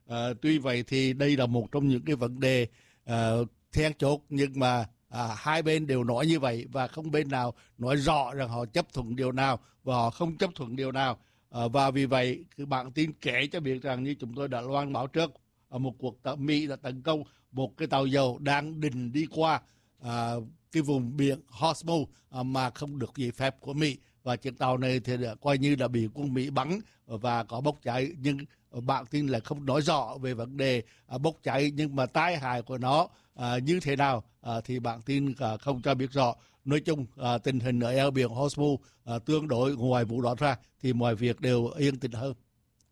Tuy vậy thì đây là một trong những cái vấn đề then chốt, nhưng mà hai bên đều nói như vậy và không bên nào nói rõ rằng họ chấp thuận điều nào và họ không chấp thuận điều nào. Và vì vậy bản tin kể cho biết rằng, như chúng tôi đã loan báo trước, một cuộc Mỹ đã tấn công một cái tàu dầu đang định đi qua cái vùng biển Hormuz mà không được giấy phép của Mỹ, và chiếc tàu này thì coi như đã bị quân Mỹ bắn và có bốc cháy, nhưng bản tin là không nói rõ về vấn đề bốc cháy, nhưng mà tai hại của nó như thế nào thì bản tin không cho biết rõ. Nói chung tình hình ở eo biển Hormuz tương đối, ngoài vụ đó ra thì mọi việc đều yên tĩnh hơn.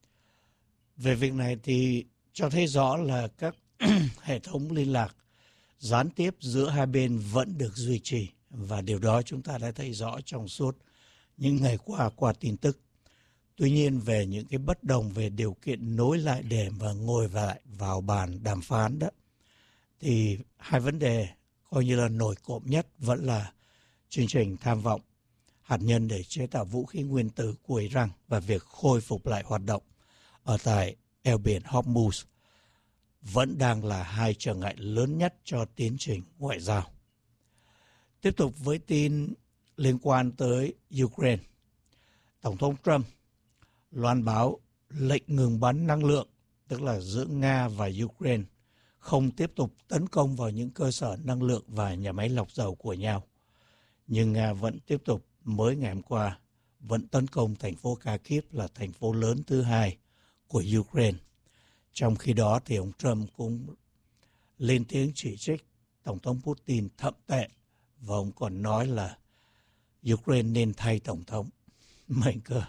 Về việc này thì cho thấy rõ là các hệ thống liên lạc gián tiếp giữa hai bên vẫn được duy trì, và điều đó chúng ta đã thấy rõ trong suốt những ngày qua tin tức. Tuy nhiên, về những cái bất đồng về điều kiện nối lại để mà ngồi lại vào bàn đàm phán đó, thì hai vấn đề coi như là nổi cộm nhất vẫn là chương trình tham vọng hạt nhân để chế tạo vũ khí nguyên tử của Iran và việc khôi phục lại hoạt động ở tại eo biển Hormuz vẫn đang là hai trở ngại lớn nhất cho tiến trình ngoại giao. Tiếp tục với tin liên quan tới Ukraine, Tổng thống Trump loan báo lệnh ngừng bắn năng lượng, tức là giữa Nga và Ukraine, không tiếp tục tấn công vào những cơ sở năng lượng và nhà máy lọc dầu của nhau. Nhưng Nga vẫn tiếp tục, mới ngày hôm qua, vẫn tấn công thành phố Kharkiv là thành phố lớn thứ hai của Ukraine. Trong khi đó thì ông Trump cũng lên tiếng chỉ trích Tổng thống Putin thậm tệ, và ông còn nói là Ukraine nên thay Tổng thống. Mạnh cơ.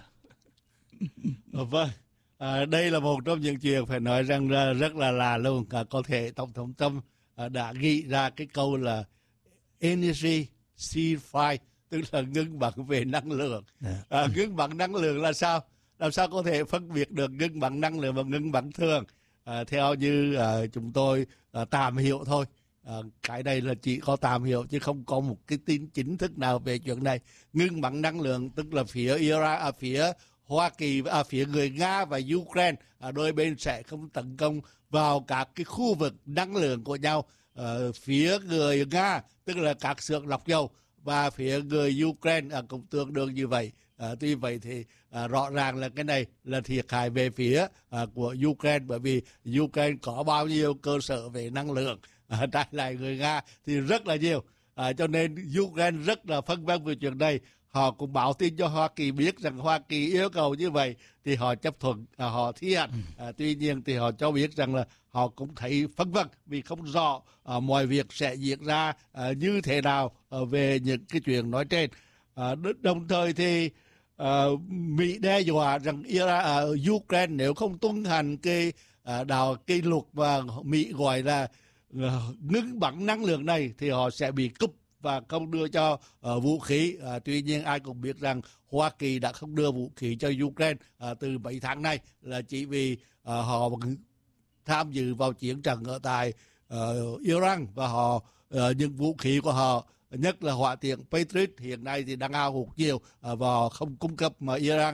Vâng, đây là một trong những chuyện phải nói rằng rất là lạ luôn. Có thể Tổng thống Trump đã nghĩ ra cái câu là energy ceasefire, tức là ngưng bắn về năng lượng. Ngưng bắn năng lượng là sao? Làm sao có thể phân biệt được ngưng bắn năng lượng và ngưng bắn thường? Theo như chúng tôi tạm hiểu thôi. Cái này là chỉ có tạm hiểu chứ không có một cái tin chính thức nào về chuyện này. Ngưng bắn năng lượng tức là phía Iran, phía Hoa Kỳ, phía người Nga và Ukraine, đôi bên sẽ không tấn công vào các cái khu vực năng lượng của nhau. Phía người Nga tức là các xưởng lọc dầu, và phía người Ukraine cũng tương đương như vậy. Tuy vậy thì rõ ràng là cái này là thiệt hại về phía của Ukraine, bởi vì Ukraine có bao nhiêu cơ sở về năng lượng, trái lại người Nga thì rất là nhiều. Cho nên Ukraine rất là phân vân về chuyện này. Họ cũng báo tin cho Hoa Kỳ biết rằng Hoa Kỳ yêu cầu như vậy thì họ chấp thuận, họ thi hành. Tuy nhiên thì họ cho biết rằng là họ cũng thấy phân vân vì không rõ mọi việc sẽ diễn ra như thế nào về những cái chuyện nói trên. Đồng thời thì Mỹ đe dọa rằng Ukraine nếu không tuân hành cái luật mà Mỹ gọi là ngưng bắn năng lượng này thì họ sẽ bị cúp và không đưa cho vũ khí. Tuy nhiên ai cũng biết rằng Hoa Kỳ đã không đưa vũ khí cho Ukraine từ 7 tháng nay là chỉ vì họ tham dự vào chiến tranh ở tại Iran, và họ những vũ khí của họ, nhất là hỏa tiễn Patriot hiện nay thì đang hao hụt nhiều và không cung cấp mà Iran.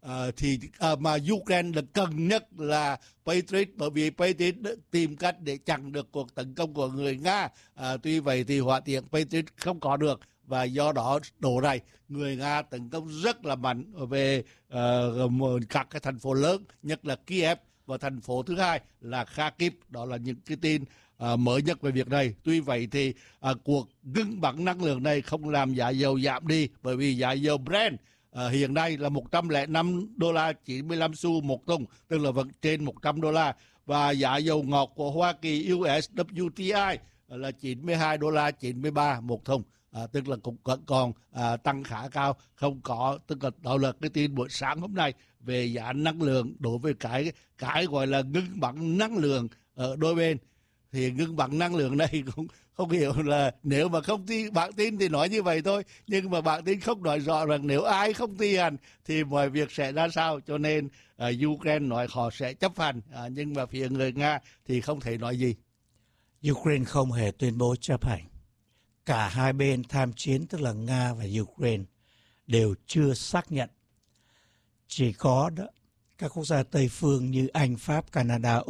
Mà Ukraine là cần nhất là Patriot, bởi vì Patriot tìm cách để chặn được cuộc tấn công của người Nga. Tuy vậy thì hỏa tiễn Patriot không có được, và do đó đổ rày người Nga tấn công rất là mạnh về các cái thành phố lớn, nhất là Kiev, và thành phố thứ hai là Kharkiv. Đó là những cái tin mới nhất về việc này. Tuy vậy thì cuộc ngưng bắn năng lượng này không làm giá dầu giảm đi, bởi vì giá dầu Brent hiện nay là $105.95 một thùng, tức là vẫn trên $100, và giá dầu ngọt của Hoa Kỳ US WTI là $92.93 một thùng, tức là cũng còn tăng khá cao. Không có, tức là đó là cái tin buổi sáng hôm nay về giá năng lượng đối với cái gọi là ngưng bắn năng lượng ở đôi bên. Thì ngưng bắn năng lượng này cũng không hiểu là nếu mà không bản tin thì nói như vậy thôi, nhưng mà bản tin không nói rõ rằng nếu ai không thi hành thì mọi việc sẽ ra sao. Cho nên Ukraine nói họ sẽ chấp hành, nhưng mà phía người Nga thì không thể nói gì. Ukraine không hề tuyên bố chấp hành. Cả hai bên tham chiến, tức là Nga và Ukraine, đều chưa xác nhận. Chỉ có đó các quốc gia Tây phương như Anh, Pháp, Canada,